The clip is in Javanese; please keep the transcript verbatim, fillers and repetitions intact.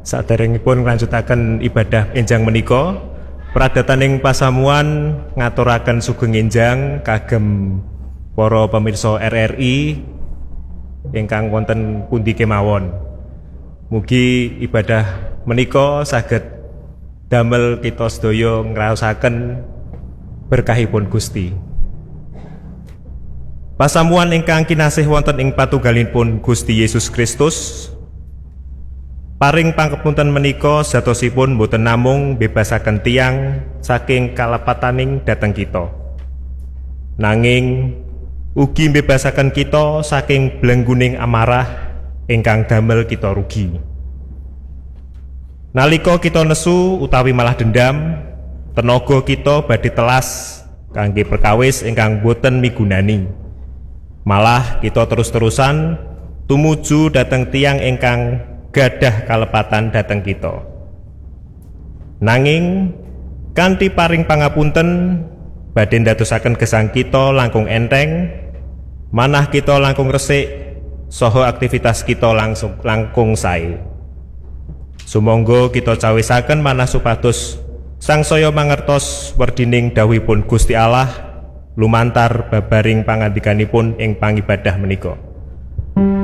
Saderengipun nglanjutaken ibadah enjang menika, pradataning pasamuan ngaturaken sugeng enjang kagem para pemirsa R R I ingkang wonten pundi kemawon. Mugi ibadah menika saged damel kita sedaya ngraosaken berkahipun Gusti. Pasamuan ingkang kinasih wonten ing patunggalipun Gusti Yesus Kristus, paring pangapunten menika satosipun boten namung bebasaken tiyang saking kalepataning dhateng kita, nanging ugi bebasaken kita saking blengguning amarah ingkang damel kita rugi. Nalika kita nesu utawi malah dendam, tenaga kita badhe telas kangge perkawis ingkang boten migunani. Malah kita terus-terusan tumuju dhateng tiyang ingkang gadah kalepatan dhateng kita. Nanging kanthi paring pangapunten badhe ndadosaken gesang kita langkung enteng, manah kita langkung resik, saha aktivitas kita langsung langkung sae. Sumangga kita cawisaken manah supados sangsaya mangertos werdining dawuhipun Gusti Allah lumantar babaring pangandikanipun ing pangibadah menika.